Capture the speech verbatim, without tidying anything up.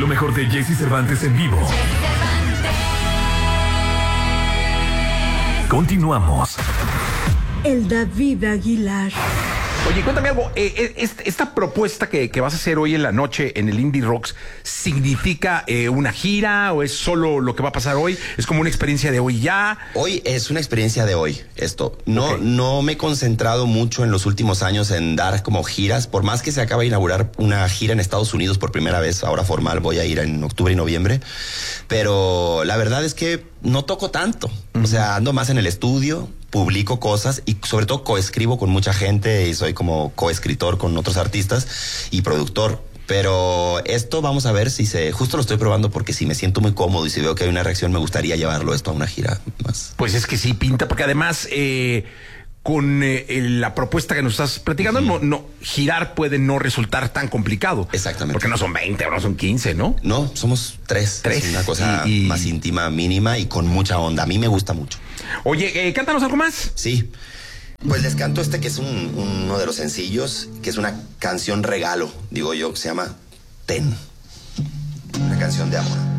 Lo mejor de Jesse Cervantes en vivo. Continuamos. El David Aguilar. Oye, cuéntame algo. Eh, esta, esta propuesta que, que vas a hacer hoy en la noche en el Indie Rocks, ¿significa eh, una gira o es solo lo que va a pasar hoy? ¿Es como una experiencia de hoy ya? Hoy es una experiencia de hoy, esto. No, Okay. no me he concentrado mucho en los últimos años en dar como giras, por más que se acaba de inaugurar una gira en Estados Unidos por primera vez, ahora formal, voy a ir en octubre y noviembre, pero la verdad es que no toco tanto. Uh-huh. O sea, ando más en el estudio, publico cosas y sobre todo coescribo con mucha gente y soy como coescritor con otros artistas y productor. Pero esto vamos a ver si se... Justo lo estoy probando porque si me siento muy cómodo y si veo que hay una reacción, me gustaría llevarlo esto a una gira más. Pues es que sí pinta, porque además eh, con eh, la propuesta que nos estás platicando, uh-huh. no, no, girar puede no resultar tan complicado. Exactamente. Porque no son veinte o no son quince, ¿no? No, somos tres. Tres. Es una cosa y, y... más íntima, mínima y con mucha onda. A mí me gusta mucho. Oye, eh, cántanos algo más. Sí. Pues les canto este que es un, uno de los sencillos, que es una canción regalo, digo yo, que se llama Ten. Una canción de amor.